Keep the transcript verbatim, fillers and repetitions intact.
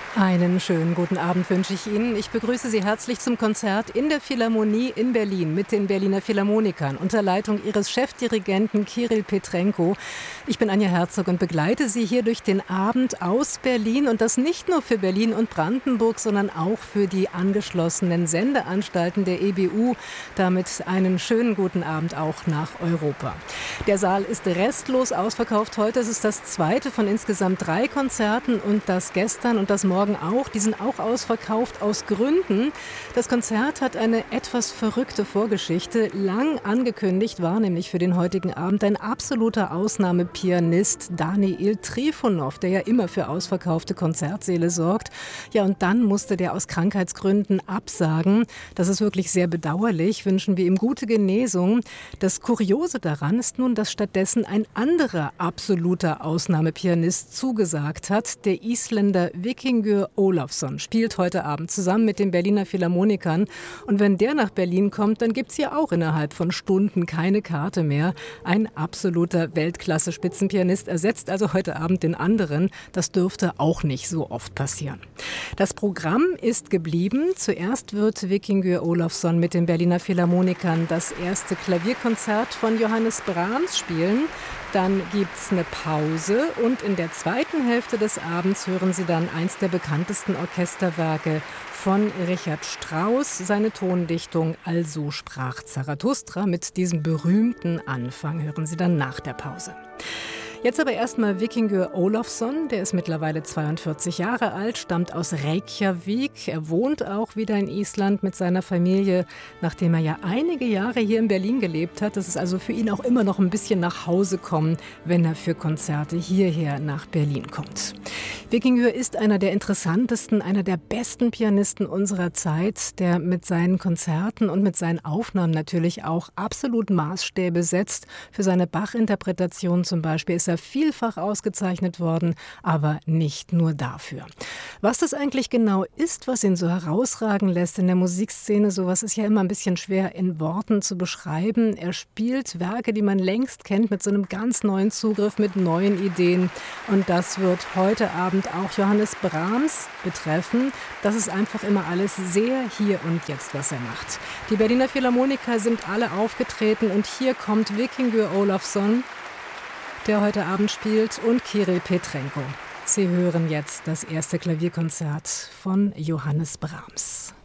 Einen schönen guten Abend wünsche ich Ihnen. Ich begrüße Sie herzlich zum Konzert in der Philharmonie in Berlin mit den Berliner Philharmonikern unter Leitung ihres Chefdirigenten Kirill Petrenko. Ich bin Anja Herzog und begleite Sie hier durch den Abend aus Berlin, und das nicht nur für Berlin und Brandenburg, sondern auch für die angeschlossenen Sendeanstalten der E B U. Damit einen schönen guten Abend auch nach Europa. Der Saal ist restlos ausverkauft heute. Es ist das zweite von insgesamt drei Konzerten, und das gestern und das morgen auch. Die sind auch ausverkauft aus Gründen. Das Konzert hat eine etwas verrückte Vorgeschichte. Lang angekündigt war nämlich für den heutigen Abend ein absoluter Ausnahmepianist, Daniil Trifonov, der ja immer für ausverkaufte Konzertsäle sorgt. Ja, und dann musste der aus Krankheitsgründen absagen. Das ist wirklich sehr bedauerlich. Wünschen wir ihm gute Genesung. Das Kuriose daran ist nun, dass stattdessen ein anderer absoluter Ausnahmepianist zugesagt hat. Der Isländer Víkingur Ólafsson spielt heute Abend zusammen mit den Berliner Philharmonikern. Und wenn der nach Berlin kommt, dann gibt es hier auch innerhalb von Stunden keine Karte mehr. Ein absoluter Weltklasse-Spitzenpianist ersetzt also heute Abend den anderen. Das dürfte auch nicht so oft passieren. Das Programm ist geblieben. Zuerst wird Víkingur Ólafsson mit den Berliner Philharmonikern das erste Klavierkonzert von Johannes Brahms spielen. Dann gibt es eine Pause, und in der zweiten Hälfte des Abends hören Sie dann eins der bekanntesten Orchesterwerke von Richard Strauss, seine Tondichtung Also sprach Zarathustra. Mit diesem berühmten Anfang hören Sie dann nach der Pause. Jetzt aber erstmal Víkingur Ólafsson, der ist mittlerweile zweiundvierzig Jahre alt, stammt aus Reykjavik. Er wohnt auch wieder in Island mit seiner Familie, nachdem er ja einige Jahre hier in Berlin gelebt hat. Das ist also für ihn auch immer noch ein bisschen nach Hause kommen, wenn er für Konzerte hierher nach Berlin kommt. Víkingur ist einer der interessantesten, einer der besten Pianisten unserer Zeit, der mit seinen Konzerten und mit seinen Aufnahmen natürlich auch absolut Maßstäbe setzt. Für seine Bach-Interpretation zum Beispiel ist er vielfach ausgezeichnet worden, aber nicht nur dafür. Was das eigentlich genau ist, was ihn so herausragen lässt in der Musikszene, sowas ist ja immer ein bisschen schwer in Worten zu beschreiben. Er spielt Werke, die man längst kennt, mit so einem ganz neuen Zugriff, mit neuen Ideen. Und das wird heute Abend auch Johannes Brahms betreffen. Das ist einfach immer alles sehr hier und jetzt, was er macht. Die Berliner Philharmoniker sind alle aufgetreten, und hier kommt Víkingur Ólafsson, der heute Abend spielt, und Kirill Petrenko. Sie hören jetzt das erste Klavierkonzert von Johannes Brahms.